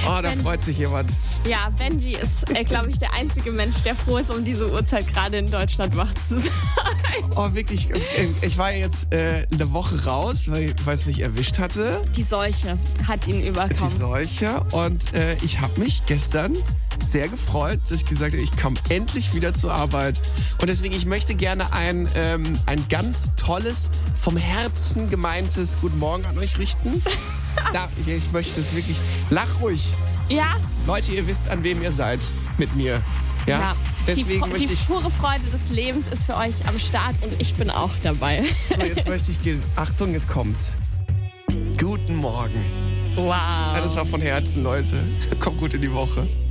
Oh, da freut sich jemand. Ja, Benji ist, glaube ich, der einzige Mensch, der froh ist, um diese Uhrzeit gerade in Deutschland wach zu sein. Oh, wirklich. Ich war jetzt eine Woche raus, weil es mich erwischt hatte. Die Seuche hat ihn überkommen. Die Seuche. Und ich habe mich gestern sehr gefreut, dass ich gesagt habe, ich komme endlich wieder zur Arbeit. Und deswegen, ich möchte gerne ein ganz tolles, vom Herzen gemeintes Guten Morgen an euch richten. Ich möchte es wirklich. Lach ruhig. Ja. Leute, ihr wisst, an wem ihr seid mit mir. Ja. Deswegen möchte ich. Die pure Freude des Lebens ist für euch am Start und ich bin auch dabei. So, jetzt möchte ich gehen. Achtung, es kommt's. Guten Morgen. Wow. Ja, das war von Herzen, Leute. Kommt gut in die Woche.